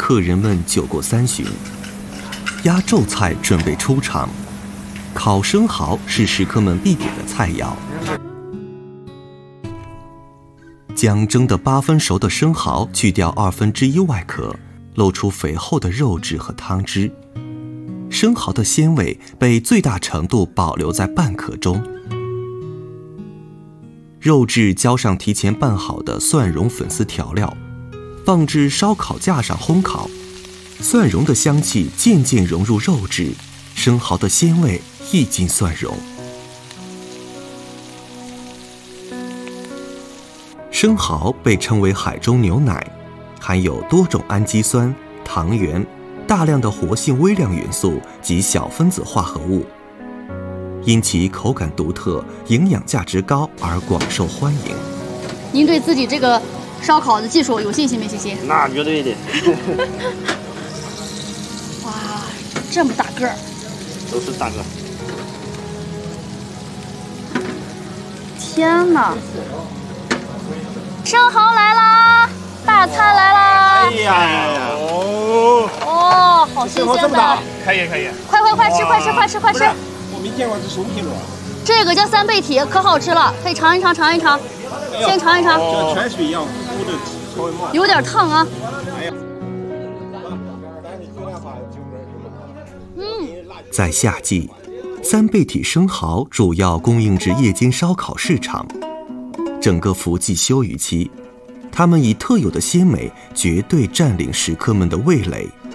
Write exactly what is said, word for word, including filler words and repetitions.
客人们酒过三巡，压轴菜准备出场。烤生蚝是食客们必点的菜肴。将蒸得八分熟的生蚝去掉二分之一外壳，露出肥厚的肉质和汤汁。生蚝的鲜味被最大程度保留在半壳中。肉质浇上提前拌好的蒜蓉粉丝调料，放至烧烤架上烘烤。蒜蓉的香气渐渐融入肉质，生蚝的鲜味溢进蒜蓉。生蚝被称为海中牛奶，含有多种氨基酸、糖原、大量的活性微量元素及小分子化合物，因其口感独特、营养价值高而广受欢迎。 您对自己这个烧烤的技术有信心没信心？ 那绝对的。 哇，这么大个儿！ 都是大个。 天哪！生蚝来啦！大餐来啦！ 哎呀，哦， 哦，好新鲜的！ 可以可以， 快快快吃快吃快吃快吃！ 我没见过这熟皮螺。 这个叫三倍体，可好吃了，可以尝一尝尝一尝，先尝一尝。 这泉水一样糊的，稍微冒。 有点烫啊。嗯， 在夏季，三倍体生蚝主要供应至夜间烧烤市场。整个伏季休渔期，它们以特有的鲜美绝对占领食客们的味蕾。